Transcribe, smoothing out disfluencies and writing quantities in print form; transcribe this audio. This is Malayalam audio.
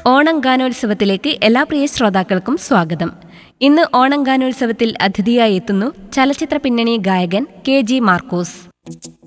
ഓണം ഗാനോത്സവത്തിലേക്ക് എല്ലാ പ്രിയ ശ്രോതാക്കൾക്കും സ്വാഗതം. ഇന്ന് ഓണം ഗാനോത്സവത്തിൽ അതിഥിയായി എത്തുന്നു ചലച്ചിത്ര പിന്നണി ഗായകൻ കെ ജി മാർക്കോസ്.